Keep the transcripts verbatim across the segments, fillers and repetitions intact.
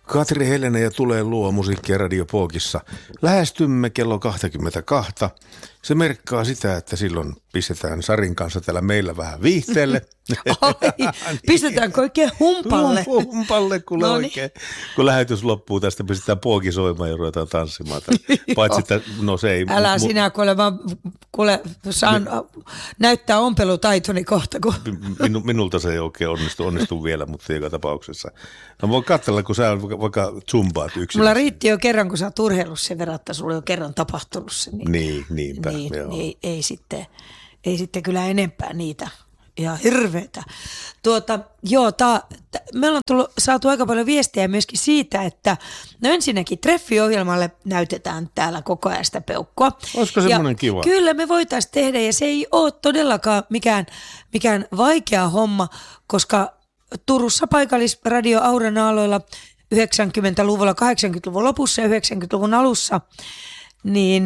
Katri Helena ja Tulee luo musiikkia Radio Pookissa. Lähestymme kello kaksikymmentäkaksi. Se merkkaa sitä, että silloin pistetään Sarin kanssa täällä meillä vähän viihteelle. Ai, pistetäänkö oikein humpalle? Humpalle, kun, no oikein. Niin. Kun lähetys loppuu tästä, pistetään Pooki soimaan ja ruvetaan tanssimaan. Paitsi, että no se ei... Älä mu- sinä, kuule, mä kuule, saan mi- näyttää ompelutaitoni kohta. Kun... Minu, minulta se ei oikein onnistu, onnistu vielä, mutta joka tapauksessa. No voin katsella, kun sä vaikka zumbaat yksin. Mulla riitti jo kerran, kun sä oot urheillut sen verran, että sulla on jo kerran tapahtunut se. Niin, niin niinpä. Niin, niin ei, ei, sitten, ei sitten kyllä enempää niitä. Ihan hirveetä. Tuota, joo, ta, ta, me ollaan tullut, saatu aika paljon viestejä myöskin siitä, että no ensinnäkin treffiohjelmalle näytetään täällä koko ajan sitä peukkua. Olisiko semmoinen kiva? Kyllä me voitaisiin tehdä ja se ei ole todellakaan mikään, mikään vaikea homma, koska Turussa paikallisradio Auranaaloilla yhdeksänkymmentäluvulla, kahdeksankymmentäluvun lopussa ja yhdeksänkymmentäluvun alussa, niin...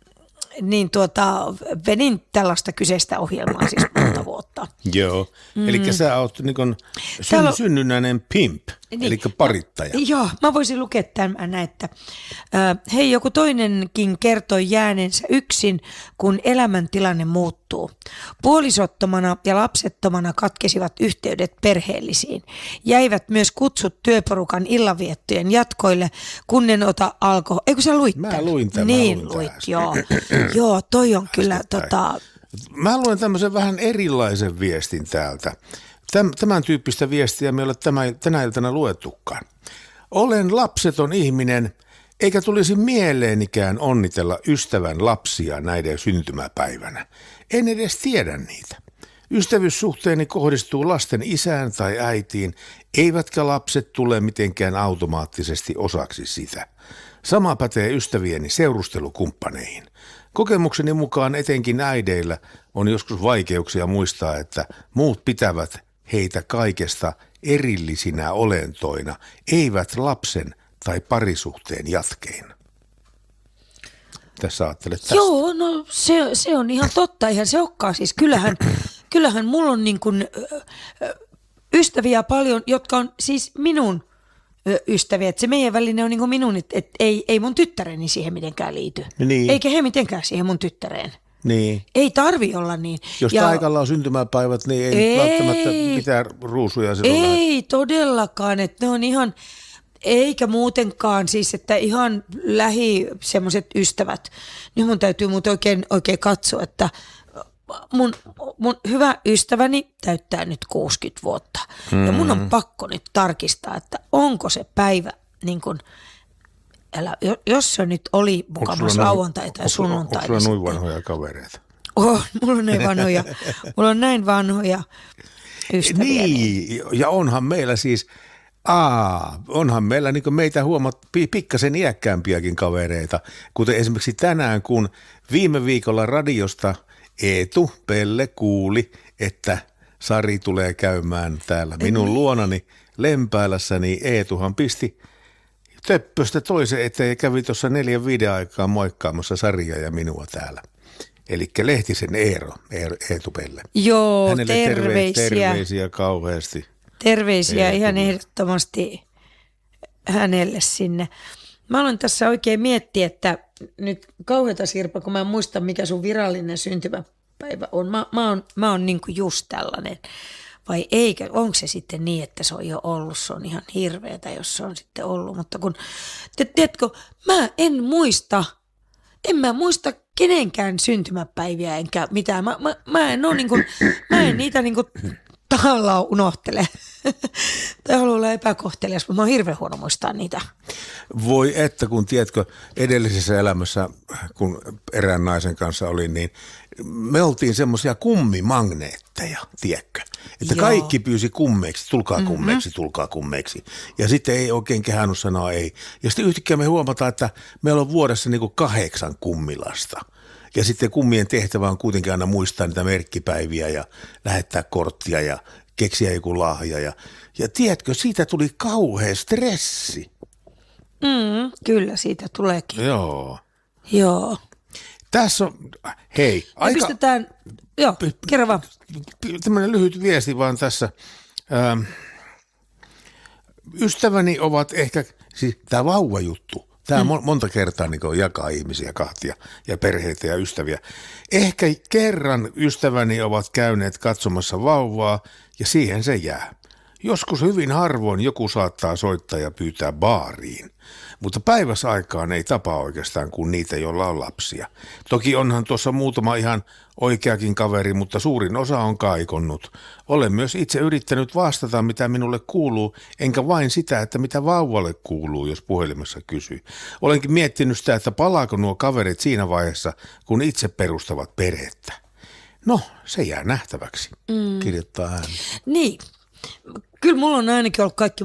Niin tuota, venin tällaista kyseistä ohjelmaa siis monta vuotta. Joo, mm. eli sä oot niin kuin syn, on... synnynnäinen pimp, niin. Eli parittaja. Joo, mä voisin lukea tämän, että äh, hei, joku toinenkin kertoi jäänensä yksin, kun elämäntilanne muuttuu. Puolisottomana ja lapsettomana katkesivat yhteydet perheellisiin. Jäivät myös kutsut työporukan illanviettojen jatkoille, kunnenota alkoi. Eikö sä luit tämän? Mä luin tämän. Niin, luin luit, joo. Joo, toi on kyllä tota... Mä luen tämmöisen vähän erilaisen viestin täältä. Tämän tyyppistä viestiä me ei ole tänä iltana luettukaan. Olen lapseton ihminen, eikä tulisi mieleenikään onnitella ystävän lapsia näiden syntymäpäivänä. En edes tiedä niitä. Ystävyyssuhteeni kohdistuu lasten isään tai äitiin, eivätkä lapset tule mitenkään automaattisesti osaksi sitä. Sama pätee ystävieni seurustelukumppaneihin. Kokemukseni mukaan etenkin äideillä on joskus vaikeuksia muistaa, että muut pitävät heitä kaikesta erillisinä olentoina, eivät lapsen tai parisuhteen jatkeina. Tässä ajattelet tästä. Joo, no se, se on ihan totta, ihan se olekaan. Siis kyllähän, kyllähän mulla on niin kuin, ö, ystäviä paljon, jotka on siis minun ö, ystäviä. Että se meidän välinen on niin kuin minun, että et ei, ei mun tyttäreni siihen mitenkään liity. Niin. Eikä he mitenkään siihen mun tyttäreen. Niin. Ei tarvi olla niin. Jos ja taikalla on syntymäpäivät, niin ei, ei välttämättä mitään ruusuja silloin Ei lähde. Todellakaan, että ne on ihan, eikä muutenkaan siis, että ihan lähi semmoiset ystävät. Nyt mun täytyy muuten oikein, oikein katsoa, että mun, mun hyvä ystäväni täyttää nyt kuusikymmentä vuotta. Mm. Ja mun on pakko nyt tarkistaa, että onko se päivä niin kuin... Älä, jos se nyt oli mukavasti lauantai tai sunnuntai. Onko sulla noin vanhoja kavereita? Oh, mulla on näin vanhoja, mulla on näin vanhoja ystäviä. Niin, ja onhan meillä siis, aa, onhan meillä niin kuin meitä huomat pikkasen iäkkäämpiäkin kavereita. Kuten esimerkiksi tänään, kun viime viikolla radiosta Eetu Pelle kuuli, että Sari tulee käymään täällä minun niin. luonani Lempäälässä, niin Eetuhan pisti töppöstä toisen eteen ja kävi tuossa neljän viiden aikaa moikkaamassa Saria ja minua täällä. Eli Lehtisen Eero, Eetu Pelle. Joo, hänelle terveisiä. Terve, terveisiä kauheasti. Terveisiä Eetu. Ihan ehdottomasti hänelle sinne. Mä aloin tässä oikein miettiä, että nyt kauheata Sirpa, kun mä en muista mikä sun virallinen syntymäpäivä on. Mä, mä oon, mä oon niin kuin just tällainen. Vai eikä, onko se sitten niin, että se on jo ollut, se on ihan hirveetä, jos se on sitten ollut, mutta kun, te, tiedätkö, mä en muista, en mä muista kenenkään syntymäpäiviä enkä mitään, mä, mä, mä en ole niin kuin, mä en niitä niin kuin tahallaan unohtele, tai haluan olla epäkohtelias, mutta mä oon hirveän huono muistaa niitä. Voi että, kun tiedätkö, edellisessä elämässä, kun erään naisen kanssa olin, niin me oltiin semmoisia kummimagneetteja, tiedätkö? Että Joo. kaikki pyysi kummeiksi, tulkaa kummeiksi, mm-hmm. tulkaa kummeiksi. Ja sitten ei oikein kehannut sanoa ei. Ja sitten yhtäkkiä me huomataan, että meillä on vuodessa niin kuin kahdeksan kummilasta. Ja sitten kummien tehtävä on kuitenkin aina muistaa niitä merkkipäiviä ja lähettää korttia ja keksiä joku lahja. Ja, ja tiedätkö, siitä tuli kauhea stressi. Mm, kyllä siitä tuleekin. Joo. Joo. Tässä on, hei, aika... Pistetään, joo, kerro vaan. Tämmöinen lyhyt viesti vaan tässä. Ähm, ystäväni ovat ehkä, siis tämä vauvajuttu, tämä mm. monta kertaa niin jakaa ihmisiä kahtia ja perheitä ja ystäviä. Ehkä kerran ystäväni ovat käyneet katsomassa vauvaa ja siihen se jää. Joskus hyvin harvoin joku saattaa soittaa ja pyytää baariin, mutta päiväsaikaan ei tapaa oikeastaan kuin niitä, joilla on lapsia. Toki onhan tuossa muutama ihan oikeakin kaveri, mutta suurin osa on kaikonnut. Olen myös itse yrittänyt vastata, mitä minulle kuuluu, enkä vain sitä, että mitä vauvalle kuuluu, jos puhelimessa kysyy. Olenkin miettinyt sitä, että palaako nuo kaverit siinä vaiheessa, kun itse perustavat perhettä. No, se jää nähtäväksi, mm. kirjoittaa hän. Niin. Kyllä mulla on ainakin ollut kaikki